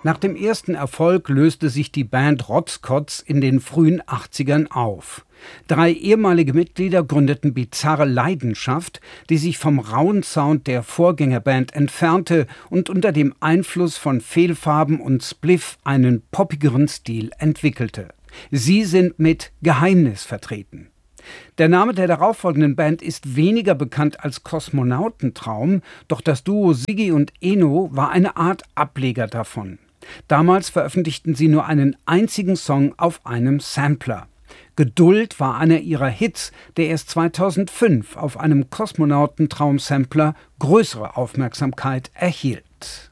Nach dem ersten Erfolg löste sich die Band Rotzkotz in den frühen 80ern auf. 3 ehemalige Mitglieder gründeten Bizarre Leidenschaft, die sich vom rauen Sound der Vorgängerband entfernte und unter dem Einfluss von Fehlfarben und Spliff einen poppigeren Stil entwickelte. Sie sind mit Geheimnis vertreten. Der Name der darauffolgenden Band ist weniger bekannt als Kosmonautentraum, doch das Duo Siggi und Eno war eine Art Ableger davon. Damals veröffentlichten sie nur einen einzigen Song auf einem Sampler. Geduld war einer ihrer Hits, der erst 2005 auf einem Kosmonautentraum-Sampler größere Aufmerksamkeit erhielt.